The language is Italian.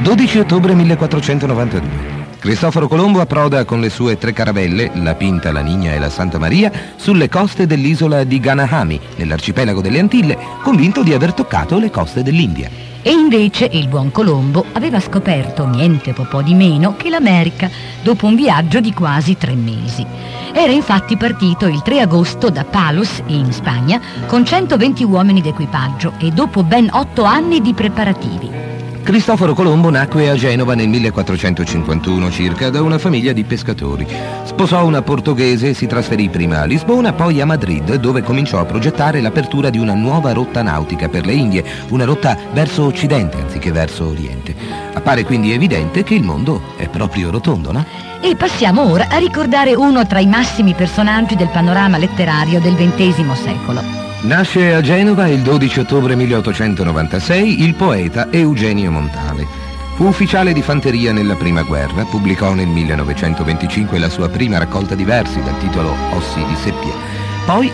12 ottobre 1492. Cristoforo Colombo approda con le sue 3 caravelle, la Pinta, la Niña e la Santa Maria, sulle coste dell'isola di Ganahami, nell'arcipelago delle Antille, convinto di aver toccato le coste dell'India. E invece il buon Colombo aveva scoperto niente po' di meno che l'America, dopo un viaggio di quasi 3 mesi. Era infatti partito il 3 agosto da Palos, in Spagna, con 120 uomini d'equipaggio e dopo ben 8 anni di preparativi. Cristoforo Colombo nacque a Genova nel 1451 circa da una famiglia di pescatori. Sposò una portoghese e si trasferì prima a Lisbona, poi a Madrid, dove cominciò a progettare l'apertura di una nuova rotta nautica per le Indie, una rotta verso occidente anziché verso oriente. Appare quindi evidente che il mondo è proprio rotondo, no? E passiamo ora a ricordare uno tra i massimi personaggi del panorama letterario del XX secolo. Nasce a Genova il 12 ottobre 1896 il poeta Eugenio Montale. Fu ufficiale di fanteria nella Prima Guerra, pubblicò nel 1925 la sua prima raccolta di versi dal titolo Ossi di Seppia. Poi